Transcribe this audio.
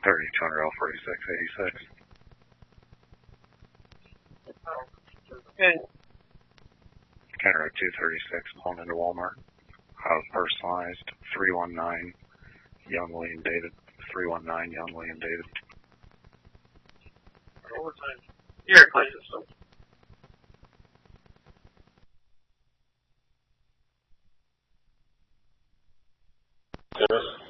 3200L4686. Okay. County Road 236, pulling into Walmart. Personalized 319 Young William David. 319 Young William David. Overtime. Here, play system. Service.